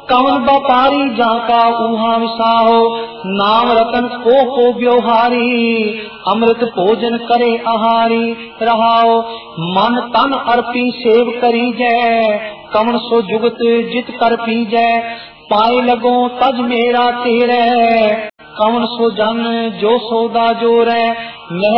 कवन व्यापारी जाका ऊहा विसाहो, नाम रतन को व्यवहारी, अमृत भोजन करे आहारी। रहाओ मन तन अर्पी सेव करी जय, कवन सो जुगत जित कर पी जय। पाए लगो तज मेरा तेरे, कवन सो जन जो सौदा जोरै।